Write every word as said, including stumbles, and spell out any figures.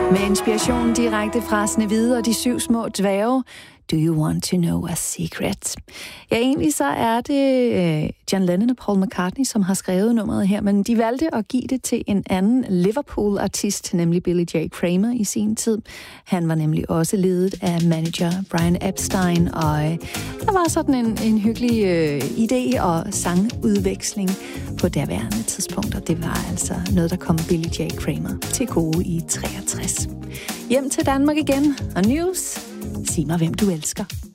Med inspiration direkte fra Snehvide og de syv små dværge. Do you want to know a secret? Ja, egentlig så er det øh, John Lennon og Paul McCartney, som har skrevet nummeret her, men de valgte at give det til en anden Liverpool-artist, nemlig Billy J. Kramer i sin tid. Han var nemlig også ledet af manager Brian Epstein, og øh, der var sådan en, en hyggelig øh, idé og sangudveksling på derværende tidspunkt, og det var altså noget, der kom Billy J. Kramer til gode i treogtres. Hjem til Danmark igen, og news. Sig mig, hvem du elsker.